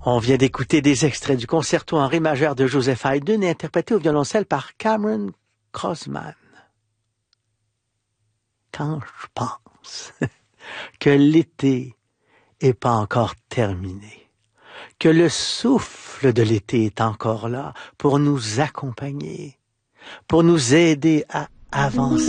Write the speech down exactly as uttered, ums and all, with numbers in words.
On vient d'écouter des extraits du concerto en ré majeur de Joseph Haydn et interprété au violoncelle par Cameron Crossman. Quand je pense que l'été est pas encore terminé, que le souffle de l'été est encore là pour nous accompagner, pour nous aider à avancer.